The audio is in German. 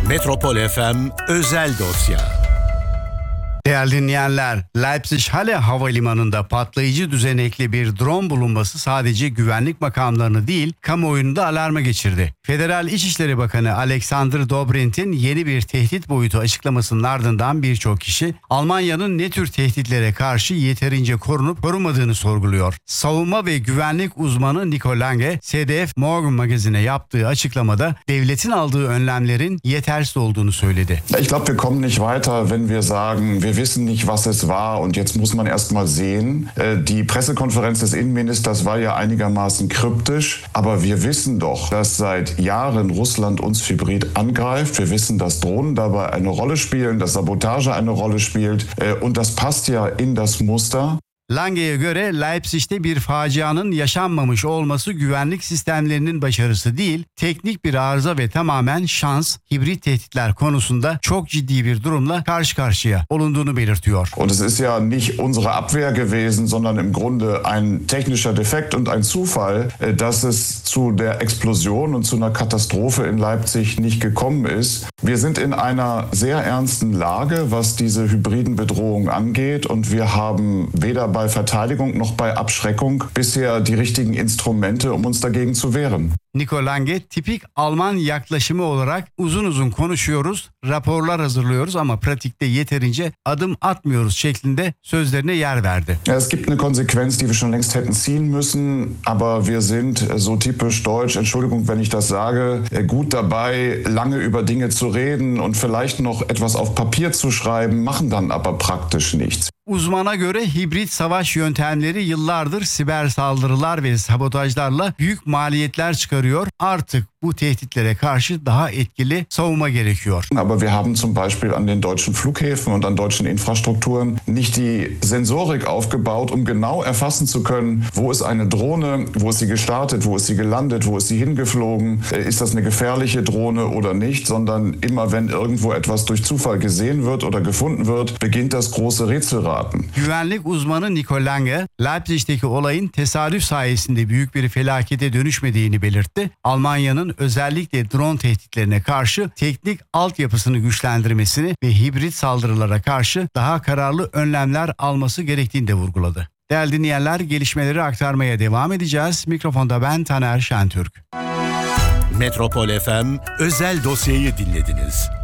Metropol FM özel dosya. Değerli dinleyenler, Leipzig-Halle Havalimanı'nda patlayıcı düzenekli bir drone bulunması sadece güvenlik makamlarını değil, kamuoyunu da alarma geçirdi. Federal İçişleri Bakanı Alexander Dobrindt'in yeni bir tehdit boyutu açıklamasının ardından birçok kişi Almanya'nın ne tür tehditlere karşı yeterince korunup korunmadığını sorguluyor. Savunma ve güvenlik uzmanı Nico Lange, ZDF Morgen Magazin'e yaptığı açıklamada devletin aldığı önlemlerin yetersiz olduğunu söyledi. Ich glaube, wir kommen nicht weiter, wenn wir sagen, wir wissen nicht, was es war und jetzt muss man erst mal sehen. Die Pressekonferenz des Innenministers war ja einigermaßen kryptisch, aber wir wissen doch, dass seit Jahren Russland uns hybrid angreift. Wir wissen, dass Drohnen dabei eine Rolle spielen, dass Sabotage eine Rolle spielt und das passt ja in das Muster. Lange'ye göre Leipzig'te bir facianın yaşanmamış olması güvenlik sistemlerinin başarısı değil, teknik bir arıza ve tamamen şans, hibrit tehditler konusunda çok ciddi bir durumla karşı karşıya olunduğunu belirtiyor. Und es ist ja nicht unsere Abwehr gewesen, sondern im Grunde ein technischer Defekt und ein Zufall, dass es zu der Explosion und zu einer Katastrophe in Leipzig nicht gekommen ist. Wir sind in einer sehr ernsten Lage, was diese hybriden Bedrohungen angeht und wir haben weder bei Verteidigung noch bei Abschreckung bisher die richtigen Instrumente, um uns dagegen zu wehren. Nico Lange, tipik Alman yaklaşımı olarak uzun uzun konuşuyoruz, raporlar hazırlıyoruz ama pratikte yeterince adım atmıyoruz şeklinde sözlerine yer verdi. Ja, es gibt eine Konsequenz, die wir schon längst hätten ziehen müssen, aber wir sind so typisch deutsch, Entschuldigung, wenn ich das sage, gut dabei, lange über Dinge zu reden und vielleicht noch etwas auf Papier zu schreiben, machen dann aber praktisch nichts. Uzmana göre hibrit savaş yöntemleri yıllardır siber saldırılar ve sabotajlarla büyük maliyetler çıkarıyor. Artık bu tehditlere karşı daha etkili savunma gerekiyor. Aber wir haben zum Beispiel an den deutschen Flughäfen und an deutschen Infrastrukturen nicht die Sensorik aufgebaut, um genau erfassen zu können, wo ist eine Drohne, wo ist sie gestartet, wo ist sie gelandet, wo ist sie hingeflogen, ist das eine gefährliche Drohne oder nicht, sondern immer wenn irgendwo etwas durch Zufall gesehen wird oder gefunden wird, beginnt das große Rätselraten. Güvenlik uzmanı Nico Lange, Leipzig'teki olayın tesadüf sayesinde büyük bir felakete dönüşmediğini belirtti. Almanya'nın özellikle drone tehditlerine karşı teknik altyapısını güçlendirmesini ve hibrit saldırılara karşı daha kararlı önlemler alması gerektiğini de vurguladı. Değerli dinleyenler, gelişmeleri aktarmaya devam edeceğiz. Mikrofonda ben Taner Şentürk. Metropol FM özel dosyayı dinlediniz.